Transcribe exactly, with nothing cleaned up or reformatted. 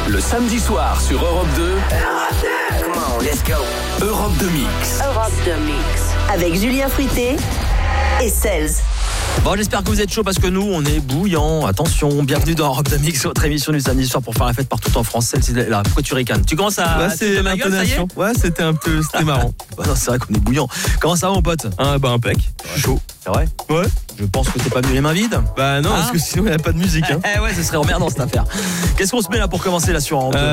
Le samedi soir sur Europe deux. Come on, let's go. Europe deux Mix. Europe deux Mix. Avec Julien Fruité et Cels. Bon, j'espère que vous êtes chaud parce que nous, on est bouillants. Attention, bienvenue dans Europe deux Mix, votre émission du samedi soir pour faire la fête partout en France. Celle, c'est là. Pourquoi tu ricanes? Tu commences à. Ouais, à c'est te ma gueule, ça y est. l'intonation. Ouais, c'était un peu, c'était marrant. Bah non, c'est vrai qu'on est bouillant. Comment ça va, mon pote? Ah, bah, impec. Je suis chaud. C'est vrai? Ouais. Je pense que t'es pas venu les mains vides. Bah, non, Ah. parce que sinon, il n'y a pas de musique, hein. Eh ouais, ce serait emmerdant cette affaire. Qu'est-ce qu'on se met là pour commencer là sur Europe deux?